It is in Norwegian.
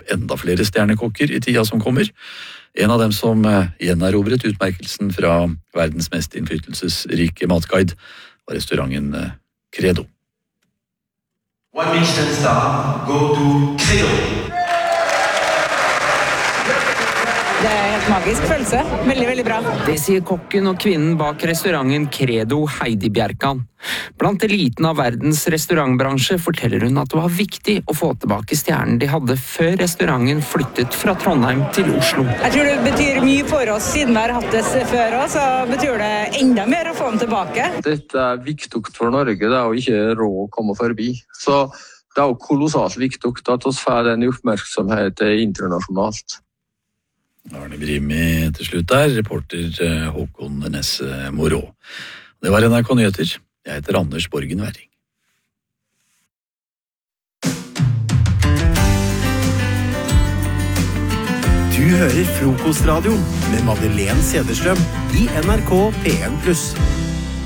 enda flere stjernekokker i tida som kommer. En av dem som gjenerobret utmerkelsen fra verdens mest innflytelsesrike matguide var restauranten Credo. One Michelin star go to Credo. Det helt magisk følelse. Veldig, veldig bra. Det sier kokken og kvinnen bak restauranten Credo, Heidi Bjerkan. Blant eliten av verdens restaurantbransje forteller hun at det var viktig å få tilbake stjernen de hadde før restauranten flyttet fra Trondheim til Oslo. Jeg tror det betyr mye for oss siden vi har hatt det før også, så betyr det enda mer å få den tilbake. Dette viktig for Norge, det å ikke rå å komme forbi. Så det jo kolossalt viktig at vi får den oppmerksomheten internasjonalt. Arne Brimi til slutt der, reporter Håkon Nesse Morå. Det var NRK Nyheter. Jeg heter Anders Borgen Werring. Du hører Frokostradio med Madeleine Cederstrøm i NRK P1+.